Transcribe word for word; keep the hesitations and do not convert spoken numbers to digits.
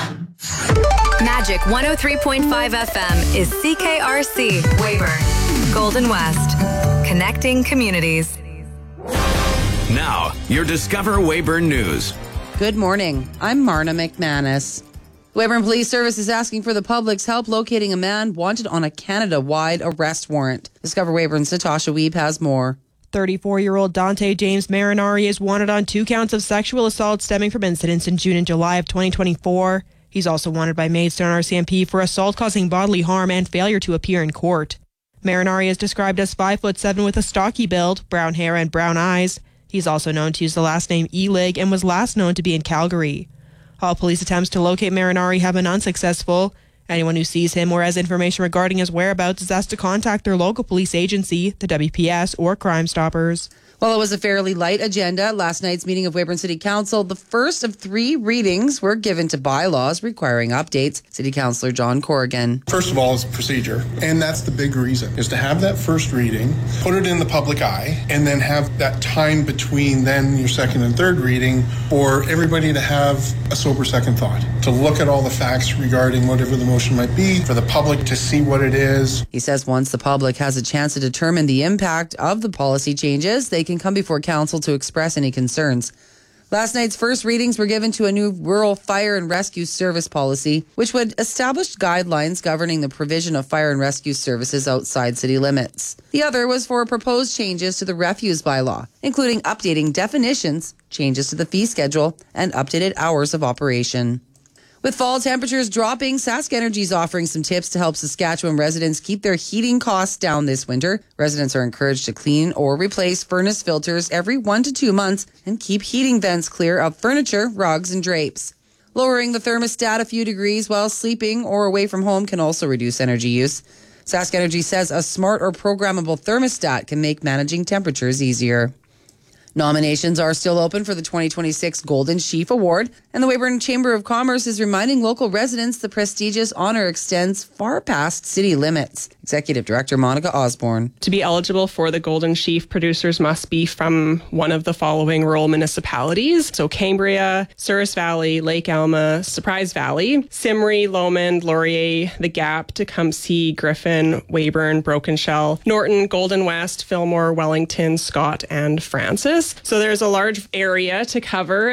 Magic one oh three point five F M is C K R C, Weyburn, Golden West. Connecting communities. Now, your Discover Weyburn News. Good morning. I'm Marna McManus. The Weyburn Police Service is asking for the public's help locating a man wanted on a Canada-wide arrest warrant. Discover Weyburn's Natasha Weeb has more. thirty-four-year-old Dante James Marinari is wanted on two counts of sexual assault stemming from incidents in June and July of twenty twenty-four. He's also wanted by Maidstone R C M P for assault causing bodily harm and failure to appear in court. Marinari is described as five foot seven with a stocky build, brown hair and brown eyes. He's also known to use the last name Elig and was last known to be in Calgary. All police attempts to locate Marinari have been unsuccessful. Anyone who sees him or has information regarding his whereabouts is asked to contact their local police agency, the W P S, or Crime Stoppers. Well, it was a fairly light agenda at last night's meeting of Weyburn City Council. The first of three readings were given to bylaws requiring updates. City Councillor John Corrigan. First of all, it's procedure, and that's the big reason, is to have that first reading, put it in the public eye, and then have that time between then your second and third reading for everybody to have a sober second thought, to look at all the facts regarding whatever the motion might be, for the public to see what it is. He says once the public has a chance to determine the impact of the policy changes, they can come before council to express any concerns. Last night's first readings were given to a new rural fire and rescue service policy, which would establish guidelines governing the provision of fire and rescue services outside city limits. The other was for proposed changes to the refuse bylaw, including updating definitions, changes to the fee schedule, and updated hours of operation. With fall temperatures dropping, Sask Energy is offering some tips to help Saskatchewan residents keep their heating costs down this winter. Residents are encouraged to clean or replace furnace filters every one to two months and keep heating vents clear of furniture, rugs, and drapes. Lowering the thermostat a few degrees while sleeping or away from home can also reduce energy use. Sask Energy says a smart or programmable thermostat can make managing temperatures easier. Nominations are still open for the twenty twenty-six Golden Sheaf Award, and the Weyburn Chamber of Commerce is reminding local residents the prestigious honour extends far past city limits. Executive Director Monica Osborne. To be eligible for the Golden Sheaf, producers must be from one of the following rural municipalities. So Cambria, Souris Valley, Lake Alma, Surprise Valley, Simri, Lomond, Laurier, The Gap, Tecumseh, Griffin, Weyburn, Broken Shell, Norton, Golden West, Fillmore, Wellington, Scott, and Francis. So there's a large area to cover.